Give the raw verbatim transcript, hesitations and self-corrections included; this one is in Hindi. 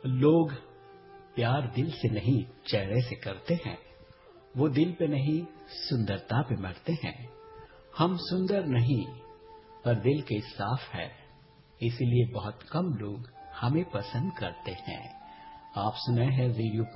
लोग प्यार दिल से नहीं चेहरे से करते हैं, वो दिल पे नहीं सुंदरता पे मरते हैं। हम सुंदर नहीं पर दिल के साफ है, इसीलिए बहुत कम लोग हमें पसंद करते हैं। आप सुने हैं रेडियो